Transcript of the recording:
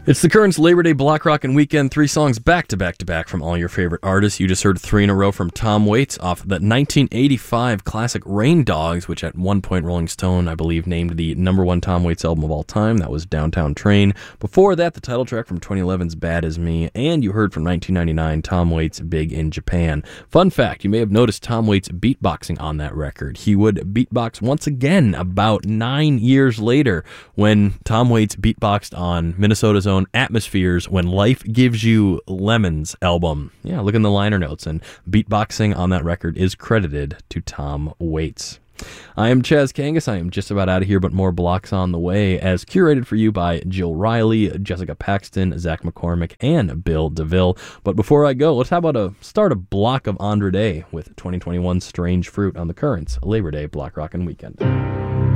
It's the Currents Labor Day Block Rockin' Weekend. 3 songs back to back to back from all your favorite artists. You just heard 3 in a row from Tom Waits off the 1985 classic Rain Dogs, which at one point Rolling Stone, I believe, named the #1 Tom Waits album of all time. That was Downtown Train. Before that, the title track from 2011's Bad As Me. And you heard from 1999 Tom Waits' Big in Japan. Fun fact, you may have noticed Tom Waits beatboxing on that record. He would beatbox once again about 9 years later when Tom Waits beatboxed on Minnesota's own Atmospheres When Life Gives You Lemons album. Yeah, look in the liner notes, and beatboxing on that record is credited to Tom Waits. I am Chaz Kangas. I am just about out of here, but more blocks on the way, as curated for you by Jill Riley, Jessica Paxton, Zach McCormick, and Bill DeVille. But before I go, let's start a block of Andra Day with 2021's Strange Fruit on the Currents Labor Day Block Rockin' Weekend.